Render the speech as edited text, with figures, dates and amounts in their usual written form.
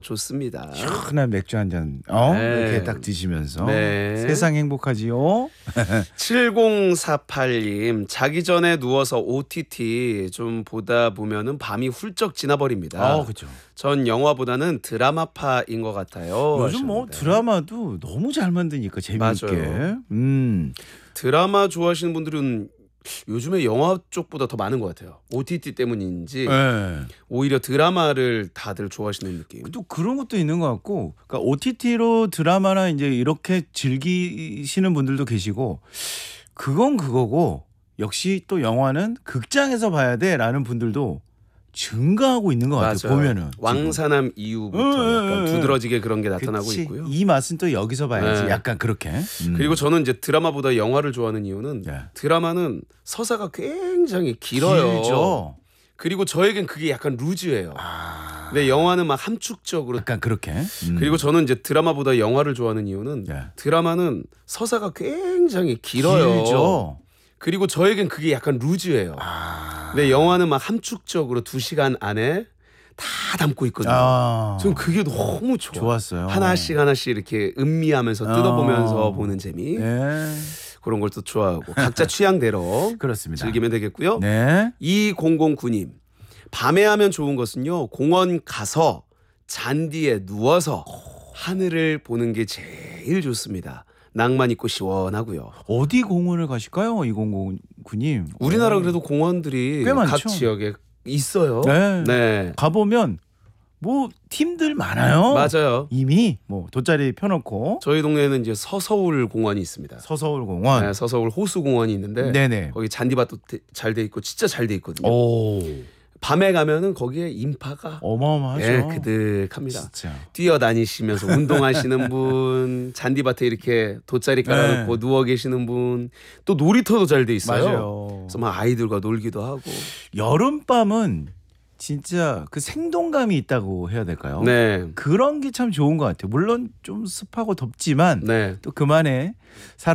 좋습니다. 시원한 맥주 한 잔 네. 이렇게 딱 드시면서 네. 세상 행복하지요. 7048님 자기 전에 누워서 OTT 좀 보다 보면은 밤이 훌쩍 지나버립니다. 그렇죠. 전 영화보다는 드라마파인 것 같아요. 요즘 뭐 하셨는데. 드라마도 너무 잘 만드니까 재미있게. 맞아요. 드라마 좋아하시는 분들은 요즘에 영화 쪽보다 더 많은 것 같아요. OTT 때문인지 네. 오히려 드라마를 다들 좋아하시는 느낌. 또 그런 것도 있는 것 같고, 그러니까 OTT로 드라마나 이제 이렇게 즐기시는 분들도 계시고, 그건 그거고 역시 또 영화는 극장에서 봐야 돼라는 분들도 증가하고 있는 것 같아요. 보면은 왕산암 이후부터 약간 두드러지게 그런 게 나타나고 그치. 있고요. 이 맛은 또 여기서 봐야지. 네. 약간 그렇게. 그리고 저는 이제 드라마보다 영화를 좋아하는 이유는 네. 드라마는 서사가 굉장히 길어요. 길죠. 그리고 저에겐 그게 약간 루즈예요. 아, 근데 영화는 막 함축적으로. 약간 그렇게. 그리고 저는 이제 드라마보다 영화를 좋아하는 이유는 네. 드라마는 서사가 굉장히 길어요. 길죠. 그리고 저에겐 그게 약간 루즈예요. 근데 영화는 막 함축적으로 2시간 안에 다 담고 있거든요. 저는 그게 너무 좋았어요. 하나씩 이렇게 음미하면서 뜯어보면서 보는 재미. 네. 그런 걸 또 좋아하고 각자 취향대로 그렇습니다. 즐기면 되겠고요. 네. 2009님 밤에 하면 좋은 것은요 공원 가서 잔디에 누워서 하늘을 보는 게 제일 좋습니다. 낭만 있고 시원하고요. 어디 공원을 가실까요? 2009님. 우리나라 그래도 공원들이 꽤 각 많죠. 지역에 있어요. 네. 네. 가보면 뭐 팀들 많아요. 맞아요. 이미 뭐 돗자리 펴놓고 저희 동네에는 이제 서서울 공원이 있습니다. 서서울공원. 네, 서서울 호수공원이 있는데 네네. 거기 잔디밭도 잘 돼 있고 진짜 잘 돼 있거든요. 오, 밤에 가면은 거기에 인파가 어마어마하죠. 예, 그득합니다. 진짜. 뛰어다니시면서 운동하시는 분, 잔디밭에 이렇게 돗자리 깔아놓고 누워 계시는 분, 또 놀이터도 잘 돼 있어요. 맞아요. 그래서 막 아이들과 놀기도 하고. 여름밤은 진짜 그 생동감이 있다고 해야 될까요? 네, 그런 게 참 좋은 것 같아요. 물론 좀 습하고 덥지만 네. 또 그만의 사람.